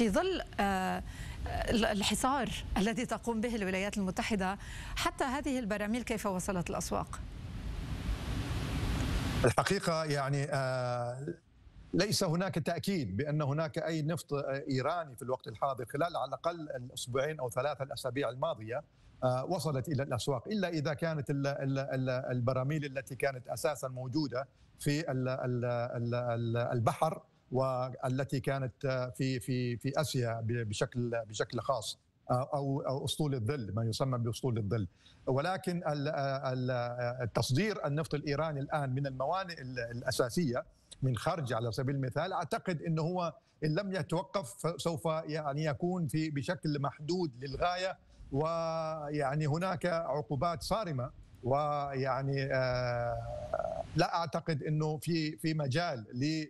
في ظل الحصار الذي تقوم به الولايات المتحدة، حتى هذه البراميل كيف وصلت الأسواق؟ الحقيقة يعني ليس هناك تأكيد بأن هناك أي نفط إيراني في الوقت الحاضر خلال على الأقل الأسبوعين أو 3 أسابيع الماضية وصلت إلى الأسواق، إلا إذا كانت البراميل التي كانت أساسا موجودة في البحر والتي كانت في آسيا بشكل خاص أو أسطول الظل، ما يسمى بأسطول الظل. ولكن تصدير النفط الإيراني الآن من الموانئ الأساسية من خارج على سبيل المثال، أعتقد أنه هو إن لم يتوقف سوف يعني يكون بشكل محدود للغاية، ويعني هناك عقوبات صارمة، ويعني لا أعتقد أنه في مجال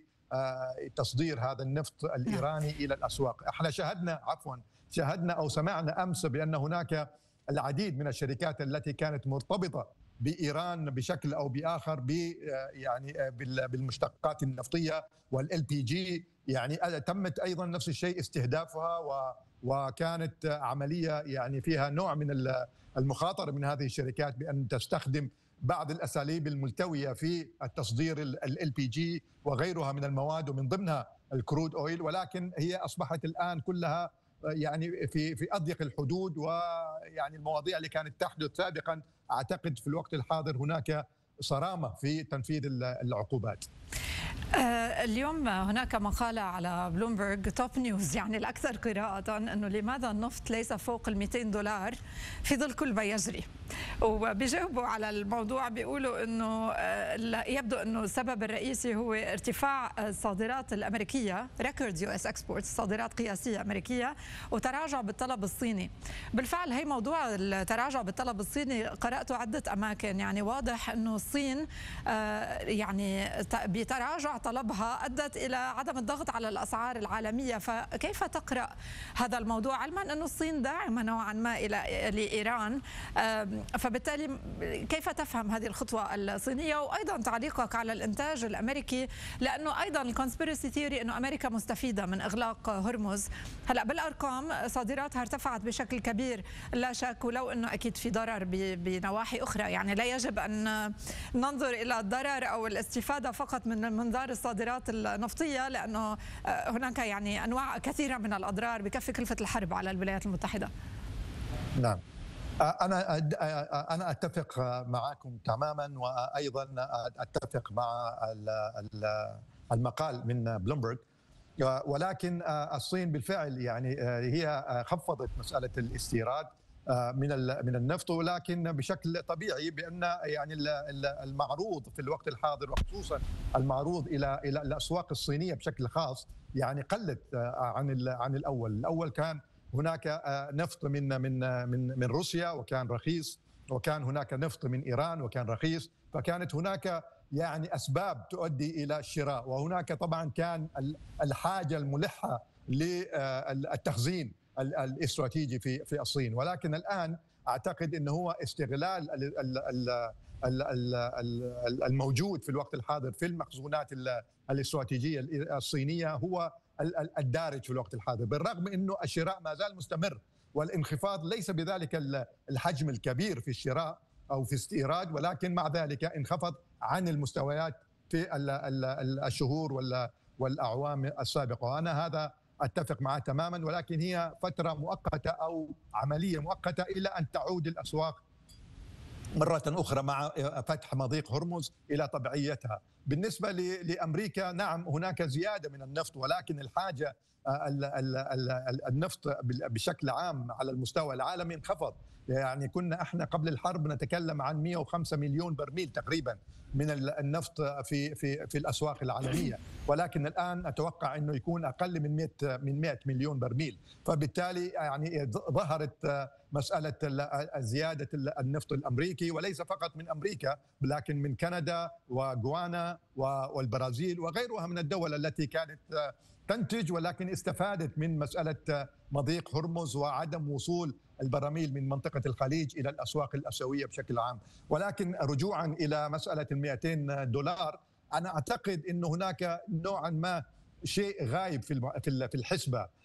لتصدير هذا النفط الإيراني إلى الأسواق. احنا شاهدنا أو سمعنا أمس بأن هناك العديد من الشركات التي كانت مرتبطة بإيران بشكل أو بآخر يعني بالمشتقات النفطية والال بي جي، يعني تمت أيضا نفس الشيء استهدافها، وكانت عملية يعني فيها نوع من المخاطرة من هذه الشركات بأن تستخدم بعض الأساليب الملتوية في التصدير ال بي جي وغيرها من المواد ومن ضمنها الكرود أويل، ولكن هي أصبحت الآن كلها يعني في أضيق الحدود. ويعني المواضيع اللي كانت تحدث سابقا أعتقد في الوقت الحاضر هناك صرامة في تنفيذ العقوبات. اليوم هناك مقالة على بلومبرغ توب نيوز، يعني الأكثر قراءة، أنه لماذا النفط ليس فوق $200 في ظل كل ما يجري، وبيجاوبوا على الموضوع بيقولوا أنه يبدو أنه السبب الرئيسي هو ارتفاع الصادرات الأمريكية، ريكورد US اكسبورتس، صادرات قياسية أمريكية، وتراجع بالطلب الصيني. بالفعل هي موضوع التراجع بالطلب الصيني قرأته عدة أماكن، يعني واضح أنه الصين يعني بتراجع طلبها أدت إلى عدم الضغط على الأسعار العالمية. فكيف تقرأ هذا الموضوع، علما أن الصين داعمة نوعا ما لإيران، فبالتالي كيف تفهم هذه الخطوة الصينية؟ وأيضا تعليقك على الإنتاج الأمريكي، لأنه أيضا الكونسبيرسي ثيوري أنه أمريكا مستفيدة من إغلاق هرمز. هلأ بالأرقام صادراتها ارتفعت بشكل كبير لا شك، ولو أنه أكيد في ضرر بنواحي أخرى، يعني لا يجب أن ننظر إلى الضرر أو الاستفادة فقط من منظار الصادرات النفطية، لأنه هناك يعني أنواع كثيرة من الأضرار بكفي كلفة الحرب على الولايات المتحدة. نعم، أنا أتفق معكم تماما، وأيضا أتفق مع المقال من بلومبرغ. ولكن الصين بالفعل يعني هي خفضت مسألة الاستيراد من النفط، ولكن بشكل طبيعي بأن يعني المعروض في الوقت الحاضر، وخصوصا المعروض إلى الأسواق الصينية بشكل خاص، يعني قلت عن الأول كان هناك نفط من روسيا وكان رخيص، وكان هناك نفط من إيران وكان رخيص، فكانت هناك يعني أسباب تؤدي إلى الشراء، وهناك طبعا كان الحاجة الملحة للتخزين الاستراتيجي في الصين. ولكن الآن أعتقد أنه هو استغلال الموجود في الوقت الحاضر في المخزونات الاستراتيجية الصينية هو الدارج في الوقت الحاضر، بالرغم أنه الشراء ما زال مستمر، والانخفاض ليس بذلك الحجم الكبير في الشراء أو في استيراد، ولكن مع ذلك انخفض عن المستويات في الشهور والأعوام السابقة. وأنا هذا أتفق معه تماما، ولكن هي فترة مؤقتة أو عملية مؤقتة إلى أن تعود الأسواق مرة أخرى مع فتح مضيق هرمز إلى طبيعيتها. بالنسبة لأمريكا، نعم هناك زيادة من النفط، ولكن الحاجة النفط بشكل عام على المستوى العالمي انخفض. يعني كنا احنا قبل الحرب نتكلم عن 105 مليون برميل تقريبا من النفط في الاسواق العالميه، ولكن الان اتوقع انه يكون اقل من 100 مليون برميل. فبالتالي يعني ظهرت مساله زياده النفط الامريكي، وليس فقط من امريكا لكن من كندا وغوانا والبرازيل وغيرها من الدول التي كانت تنتج ولكن استفادت من مسألة مضيق هرمز وعدم وصول البراميل من منطقة الخليج إلى الأسواق الآسيوية بشكل عام. ولكن رجوعا إلى مسألة $200، أنا أعتقد أن هناك نوعا ما شيء غايب في الحسبة،